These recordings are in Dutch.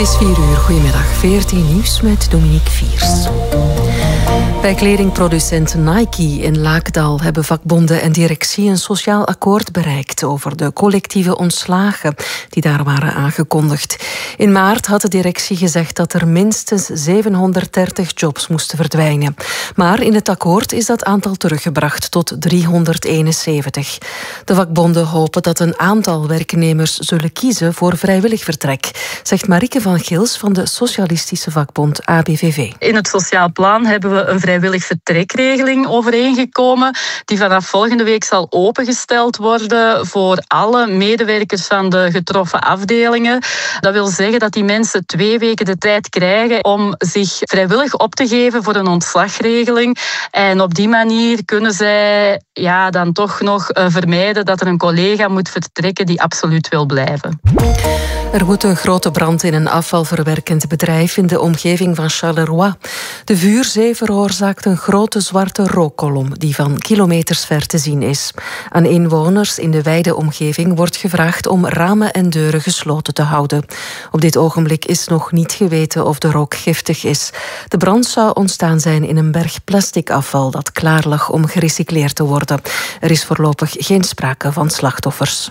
is 4 uur. Goedemiddag. VRT Nieuws met Dominique Viers. Bij kledingproducent Nike in Laakdal hebben vakbonden en directie een sociaal akkoord bereikt over de collectieve ontslagen die daar waren aangekondigd. In maart had de directie gezegd dat er minstens 730 jobs moesten verdwijnen. Maar in het akkoord is dat aantal teruggebracht tot 371. De vakbonden hopen dat een aantal werknemers zullen kiezen voor vrijwillig vertrek, zegt Marieke van Gils van de socialistische vakbond ABVV. In het sociaal plan hebben we een vrijwillig vertrekregeling overeengekomen die vanaf volgende week zal opengesteld worden voor alle medewerkers van de getroffen afdelingen. Dat wil zeggen dat die mensen 2 weken de tijd krijgen om zich vrijwillig op te geven voor een ontslagregeling. En op die manier kunnen zij dan toch nog vermijden dat er een collega moet vertrekken die absoluut wil blijven. Er woedt een grote brand in een afvalverwerkend bedrijf in de omgeving van Charleroi. De vuurzee veroorzaakt een grote zwarte rookkolom die van kilometers ver te zien is. Aan inwoners in de wijde omgeving wordt gevraagd om ramen en deuren gesloten te houden. Op dit ogenblik is nog niet geweten of de rook giftig is. De brand zou ontstaan zijn in een berg plastic afval dat klaar lag om gerecycleerd te worden. Er is voorlopig geen sprake van slachtoffers.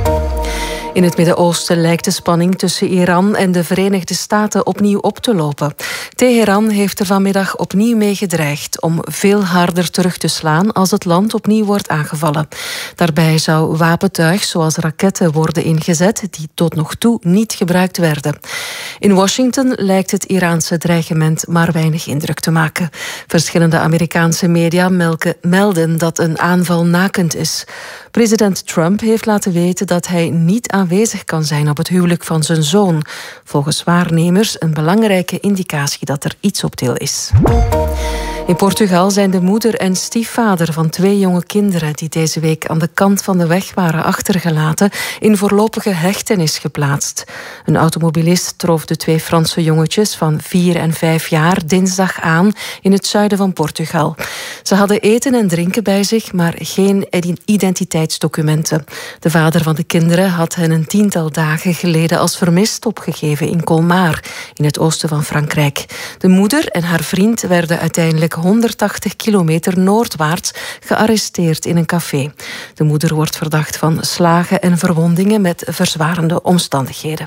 In het Midden-Oosten lijkt de spanning tussen Iran en de Verenigde Staten opnieuw op te lopen. Teheran heeft er vanmiddag opnieuw mee gedreigd om veel harder terug te slaan als het land opnieuw wordt aangevallen. Daarbij zou wapentuig zoals raketten worden ingezet die tot nog toe niet gebruikt werden. In Washington lijkt het Iraanse dreigement maar weinig indruk te maken. Verschillende Amerikaanse media melden dat een aanval nakend is. President Trump heeft laten weten dat hij niet aanwezig kan zijn op het huwelijk van zijn zoon. Volgens waarnemers een belangrijke indicatie dat er iets op til is. In Portugal zijn de moeder en stiefvader van 2 jonge kinderen die deze week aan de kant van de weg waren achtergelaten in voorlopige hechtenis geplaatst. Een automobilist trof de 2 Franse jongetjes van 4 en 5 jaar dinsdag aan in het zuiden van Portugal. Ze hadden eten en drinken bij zich, maar geen identiteitsdocumenten. De vader van de kinderen had hen een 10-tal dagen geleden als vermist opgegeven in Colmar, in het oosten van Frankrijk. De moeder en haar vriend werden uiteindelijk 180 kilometer noordwaarts gearresteerd in een café. De moeder wordt verdacht van slagen en verwondingen met verzwarende omstandigheden.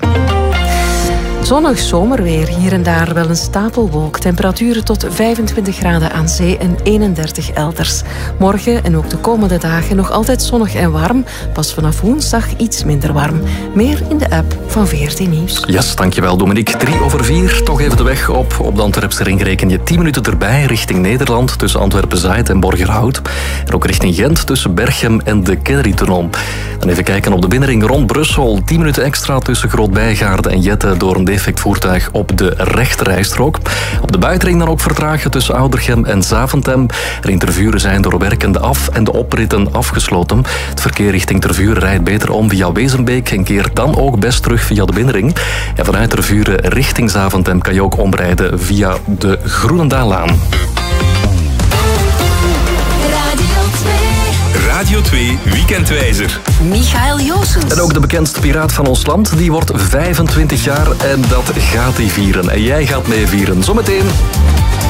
Zonnig zomerweer, hier en daar wel een stapelwolk. Temperaturen tot 25 graden aan zee en 31 elders. Morgen en ook de komende dagen nog altijd zonnig en warm. Pas vanaf woensdag iets minder warm. Meer in de app van VRT Nieuws. Yes, dankjewel Dominique. 3:03, toch even de weg op de Antwerpse ring reken je 10 minuten erbij richting Nederland tussen Antwerpen-Zuid en Borgerhout. En ook richting Gent tussen Berchem en de Kennedy-tunnel. Dan even kijken op de binnenring rond Brussel. 10 minuten extra tussen Groot-Bijgaarde en Jette door een defect voertuig op de rechterrijstrook. Op de buitenring dan ook vertragen tussen Oudergem en Zaventem. Er Tervuren zijn door werkende af- en de opritten afgesloten. Het verkeer richting Tervuren rijdt beter om via Wezenbeek en keert dan ook best terug via de binnenring. En vanuit Tervuren richting Zaventem kan je ook omrijden via de Groenendaallaan. Radio 2 Weekendwijzer. Michael Joosens. En ook de bekendste piraat van ons land, die wordt 25 jaar en dat gaat hij vieren. En jij gaat mee vieren. Zometeen.